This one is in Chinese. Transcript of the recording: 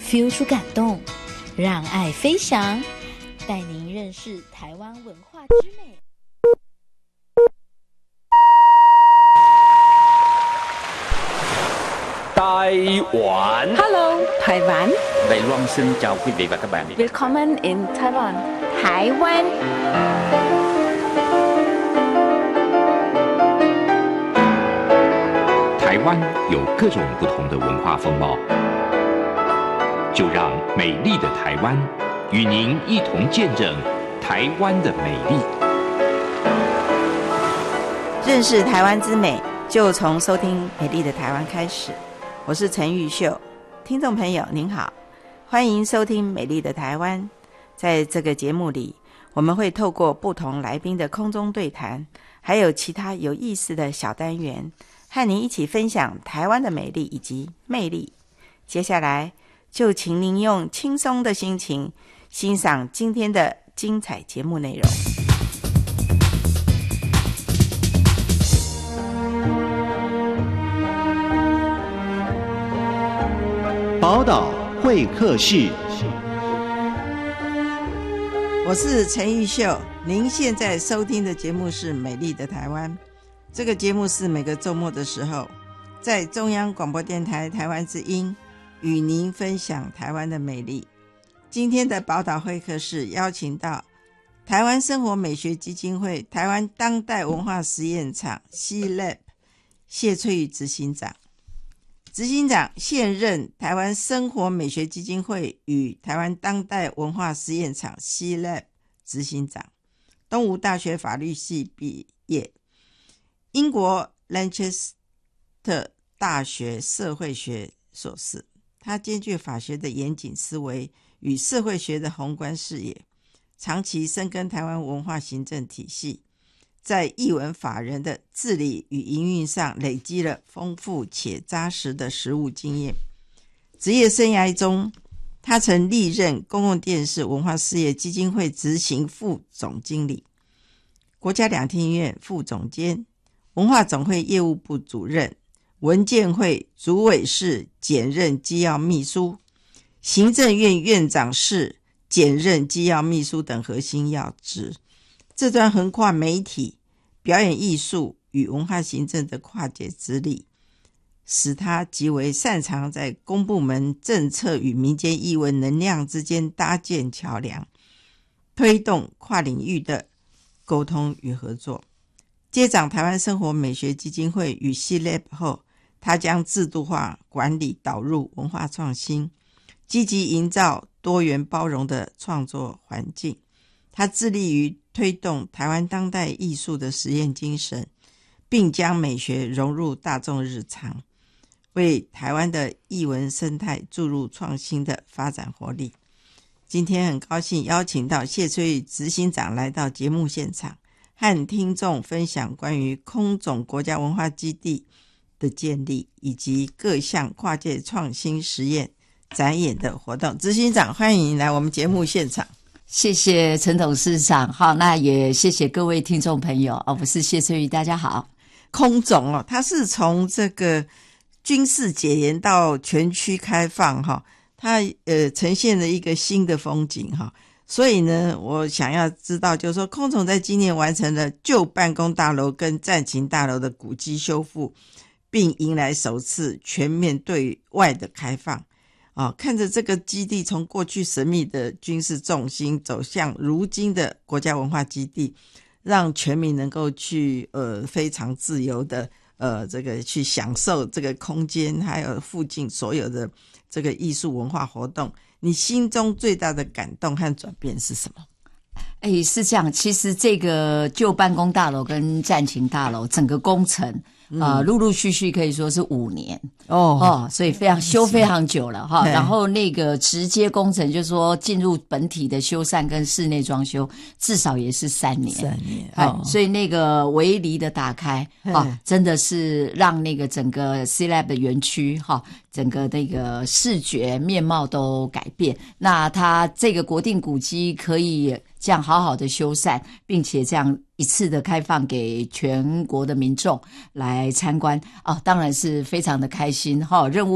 ，feel 出感动，让爱飞翔，带您认识台湾文化之美。 台湾 Hello， 台湾 Đài Loan xin chào quý vị và các bạn. Willkommen in Taiwan， 台湾。 台湾有各种不同的文化风貌，就让美丽的台湾与您一同见证台湾的美丽。 认识台湾之美，就从收听美丽的台湾开始。我是陈玉秀，听众朋友您好，欢迎收听美丽的台湾。在这个节目里，我们会透过不同来宾的空中对谈，还有其他有意思的小单元，和您一起分享台湾的美丽以及魅力。接下来就请您用轻松的心情欣赏今天的精彩节目内容。 宝岛会客室， 我是陈玉秀，您现在收听的节目是美丽的台湾。这个节目是每个周末的时候在中央广播电台台湾之音与您分享台湾的美丽。今天的宝岛会客室邀请到台湾生活美学基金会台湾当代文化实验场 C-Lab 谢翠玉执行长。执行长现任台湾生活美学基金会与台湾当代文化实验场 C-Lab 执行长，东吴大学法律系毕业，英国兰切斯特大学社会学硕士。他兼具法学的严谨思维与社会学的宏观视野，长期深耕台湾文化行政体系，在艺文法人的治理与营运上累积了丰富且扎实的实务经验。职业生涯中，他曾历任公共电视文化事业基金会执行副总经理、国家两厅院副总监、文化总会业务部主任、文建会主委室兼任机要秘书、行政院院长室兼任机要秘书等核心要职。这段横跨媒体、表演艺术与文化行政的跨界之力，使他极为擅长在公部门政策与民间艺文能量之间搭建桥梁，推动跨领域的沟通与合作。接掌台湾生活美学基金会与 C-Lab 后，他将制度化管理导入文化创新，积极营造多元包容的创作环境。他致力于推动台湾当代艺术的实验精神，并将美学融入大众日常，为台湾的艺文生态注入创新的发展活力。今天很高兴邀请到谢翠玉执行长来到节目现场，和听众分享关于空总国家文化基地的建立以及各项跨界创新实验展演的活动。执行长，欢迎来我们节目现场。 谢谢陈董事长，好，那也谢谢各位听众朋友我是谢翠玉，大家好。 空总它是从这个军事解严到全区开放它呈现了一个新的风景所以呢，我想要知道就是说，空总在今年完成了旧办公大楼跟战情大楼的古迹修复，并迎来首次全面对外的开放看着这个基地从过去神秘的军事重心走向如今的国家文化基地，让全民能够去非常自由的这个去享受这个空间，还有附近所有的这个艺术文化活动。你心中最大的感动和转变是什么？ 是这样，其实这个旧办公大楼跟战情大楼整个工程陆陆续续可以说是5年所以修非常久了然后那个直接工程就是说进入本体的修缮跟室内装修至少也是3年所以那个围篱的打开真的是让那个整个 C-Lab 的园区整个那个视觉面貌都改变。那它这个国定古迹可以这样好好的修缮，并且这样一次的开放给全国的民众来参观当然是非常的开心任务